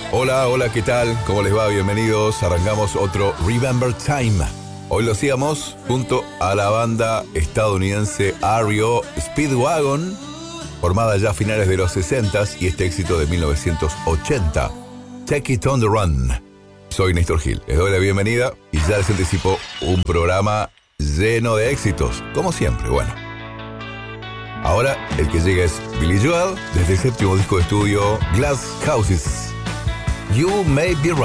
Hola, hola, ¿qué tal? ¿Cómo les va? Bienvenidos. Arrancamos otro Remember Time. Hoy lo hacíamos junto a la banda estadounidense REO Speedwagon, formada ya a finales de los 60s, y este éxito de 1980, Take It On The Run. Soy Néstor Gil, les doy la bienvenida y ya les anticipo un programa lleno de éxitos, como siempre. Bueno, ahora el que llega es Billy Joel, desde el séptimo disco de estudio Glass Houses. You May Be Right.